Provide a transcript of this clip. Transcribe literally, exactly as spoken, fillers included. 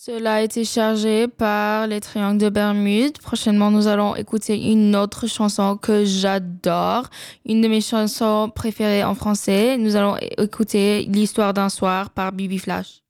Cela a été chargé par les Triangles de Bermude. Prochainement, nous allons écouter une autre chanson que j'adore, une de mes chansons préférées en français. Nous allons é- écouter L'histoire d'un soir par Bibi Flash.